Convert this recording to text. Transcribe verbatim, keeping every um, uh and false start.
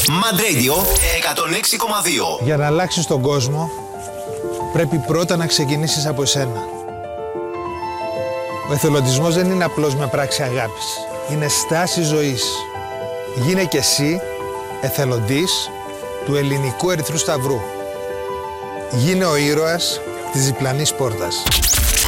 Mad Radio εκατόν έξι κόμμα δύο. Για να αλλάξεις τον κόσμο, πρέπει πρώτα να ξεκινήσεις από εσένα. Ο εθελοντισμός δεν είναι απλώς μια πράξη αγάπης. Είναι στάση ζωής. Γίνε κι εσύ εθελοντής του Ελληνικού Ερυθρού Σταυρού. Γίνε ο ήρωας της διπλανής πόρτας.